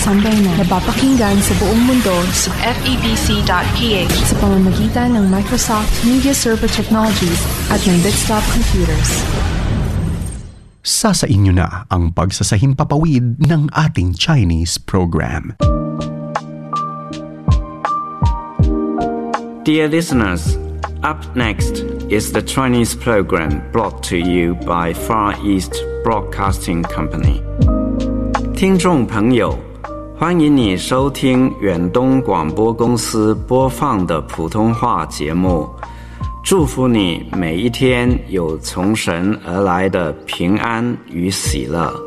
Sambay na napapakinggan sa buong mundo sa FEBC.ph sa pamamagitan ng Microsoft Media Server Technologies at ng Desktop Computers. Sa inyo na ang pagsasahimpapawid ng ating Chinese program. Dear listeners, up next is the Chinese program brought to you by Far East Broadcasting Company. 听众朋友，欢迎你收听远东广播公司播放的普通话节目。祝福你每一天有从神而来的平安与喜乐。